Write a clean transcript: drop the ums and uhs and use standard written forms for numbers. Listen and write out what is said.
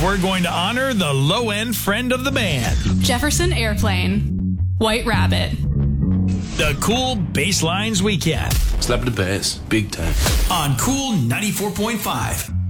we're going to honor the low-end friend of the band. Jefferson Airplane. White Rabbit. The Cool Basslines Weekend. Slap the bass, big time. On Cool 94.5.